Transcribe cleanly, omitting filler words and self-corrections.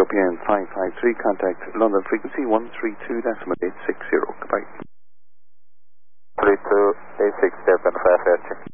Ethiopian 553, contact London frequency 132.860. Goodbye. 32.860, 530.